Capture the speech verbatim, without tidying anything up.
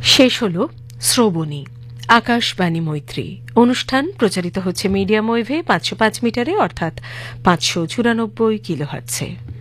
শেষ হল শ্রবণী আকাশবাণী মৈত্রী অনুষ্ঠান প্রচারিত হচ্ছে মিডিয়াম ওয়েভে পাঁচশো পাঁচ মিটারে অর্থাৎ পাঁচশো চুরানব্বই কিলোহার্টজে।